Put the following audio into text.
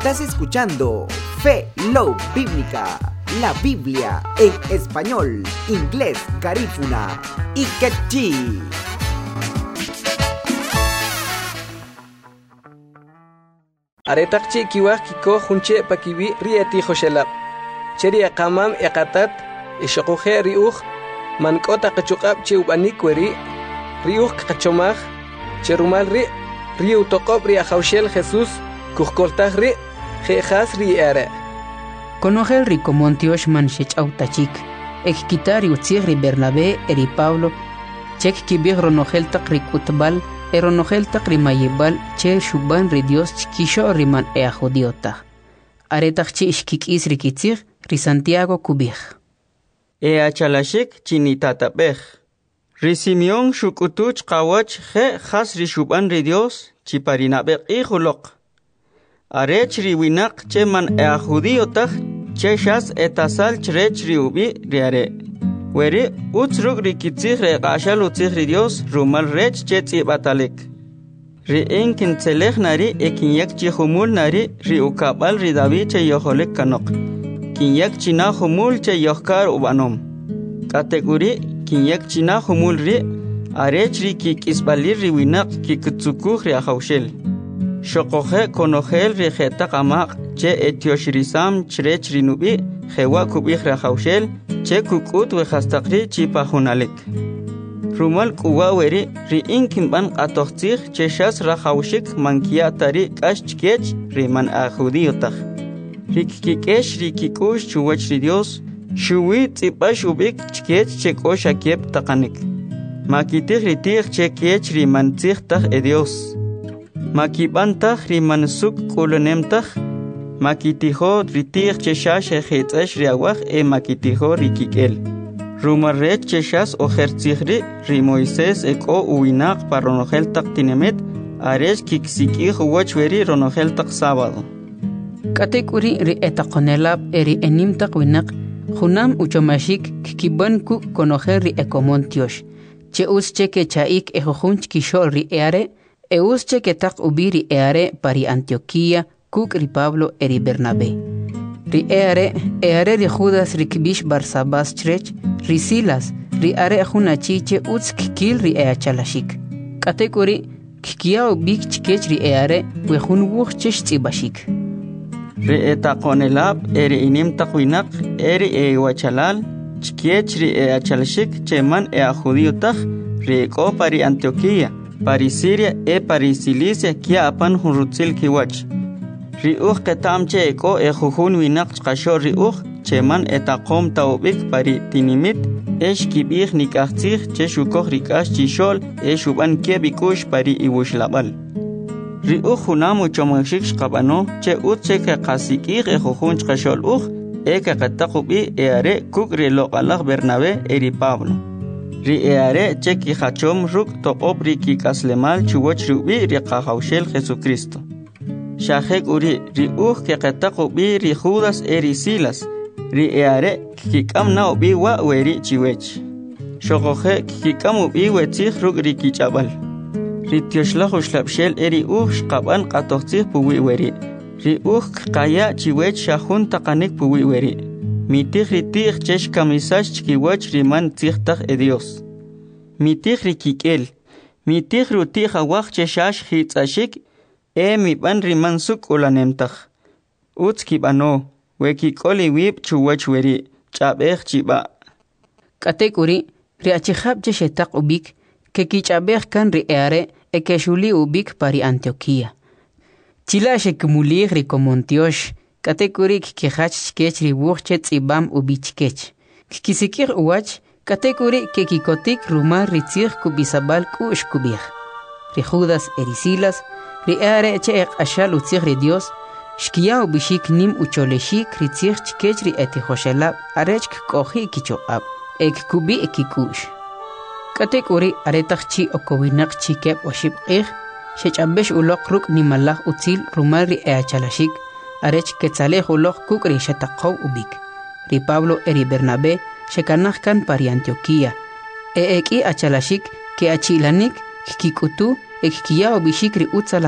Estás escuchando Fe Love Bíblica, la Biblia en español, inglés, garífuna y quechí. Aretakchi kiwak kiko hunche pakibi rieti khoshelab. Cheri aqamam eqatat ishaquje riuj mankota qachukab chi ubanik weri riuj qachomaj cherumal riu toqob ri ajaushel Jesús kujkoltaj ri jejas ri are. Conogel ri komontiosh man shechautachik ekitari utzigri Bernabé eri Pablo chek kibig ronogel taqri kutbal eronogel taqri mayibal che shuban ri Dios chikisho riman jodiota aretaqchi ishkikis ri kitzig ri Santiago kubig achalashik chinitatapej ri Simeón shukutuch qawach je khas ri shuban ri Dios chiparinabe ijuloq arech ri winaq cheman judiotaj che shas etasal chrech ri ubi riare weri utsrug ri kitzig re qashal utzig ri Dios rumal rech che tsibatalik ri enkin tselej nari ekinyak chi humul nari ri ukabal ri David che yoholik kanok kinyak china humul che yohkar ubanom kategori kinyak china humul ri arech ri kikisbalir ri winaq kikutsukuj ri ajaushel shoqoje konogel ri jeta qamaq che etioshirisam chrech ri nubi jewa kubij ri ajaushel che kukut we hastaqri chipajunalik rumal kuwa weri ri inkin ban qatoqtzig che shas rajawshik mankia tari kashchkech ri man judiotaj ri kikesh ri kikush chuwach ri Dios shuwi tsipash ubik chkech che koshakep taqanik makitig ri tig che kech ri man tzigtaj Dios makibantaj ri man suk kulunemtaj makitijo ri tig che shash jetzesh ri awaj makitijo ri kikel rumarrech che shas ojertzigri ri Moisés eko uinaq paronogel taqtinemet aresh kiksikij wachweri ronogel taq sábado katekuri ri etaqonelab eri enimtaq winaq junam uchomashik kibanku konogel ri ekomontiosh che usche ke chaik ejojunch kishol ri eare usche ke taq ubiri eare pari Antioquía kuk ri Pablo eri Bernabé ri eare ri Judas ri kibish Barsabas chrech ri Silas ri are junachiche utsk kil ri chalashik katekuri kikiao big chkech ri eare we jun wuch tsibashik ri etaqonelab eri inim taqwinaq eri wachalal chkech ri chalashik cheman judiotaj ri ko pari Antioquía pari Siria pari Cilicia kia apan hunrutzil kiwach ri ketam che eko jujun winaq chqasho ri cheman etaqom taubik pari tinimit kibig nikachtzig che shukoj rikash chishol shuban kebikush pari iwushlabal ri junam uchomashik shqabano che utche ke qasikig jujun chqashol ke qataqubi are kuk ri loqalaj Bernabé eri Pablo ri are che ki hachom ruk toqob ri kikaslemal chuwach rubi ri qajawshel Jesucristo shajek uri ri ke qataqubi ri Judas eri Silas ri are kikam na ubi wa weri chiwech shoqoje kikam ubi wetzig ruk ri kichabal ri tioshlah ushlabshel eri shqaban qatoqtzig puwi weri ri qaya chiwech shahun taqanik puwi weri mitig ri tig chesh kamisash chkiwach ri man tzigtaj Dios mitig ri kikel mitig ru tig awaj cheshash hitzashik mi ban ri man suk ulanemtaj utski bano weki koli wib chuwach weri chabej chiba katekuri ri achihab che shetaq ubik ke kichabej kan ri eare ekeshuli ubik pari Antioquía chila shekmulig ri komontiosh katekuri kikihach chkech ri wuchche tsibam ubichkech kikisikir uwach katekuri ke kikotik rumar ri tzig kubisabal kush kubig ri Judas eri Silas ri eare che ashal utzig ri Dios shkiya ubishik nim ucholeshik ri tzig chkech ri etihoshelab arech kohi kichoab kubi kikush katekuri aretaqchi okowinaq chikeb oshibqig shechambesh uloq ruk nimalaj utzil rumar ri chalashik arech ketzalej uloq kuk ri shetaqow ubik ri Pablo eri Bernabé shekanaj kan pari Antioquía eki achalashik ke achilanik kikutu kiya ubishik ri utzala